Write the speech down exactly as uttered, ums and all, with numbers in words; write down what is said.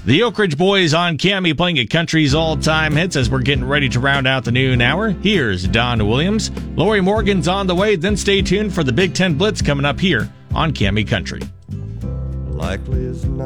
The Oak Ridge Boys on Cammy playing at Country's all-time hits as we're getting ready to round out the noon hour. Here's Don Williams. Lori Morgan's on the way, then stay tuned for the Big Ten Blitz coming up here on Cammy Country. Likely as not.